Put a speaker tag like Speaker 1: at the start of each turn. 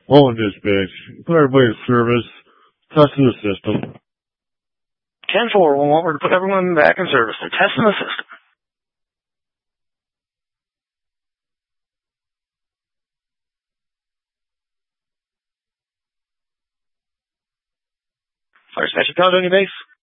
Speaker 1: All in dispatch. Put everybody in service. Testing the system.
Speaker 2: 10-4, we'll want to put everyone back in service. They're testing the system. Fire dispatcher, count on your base.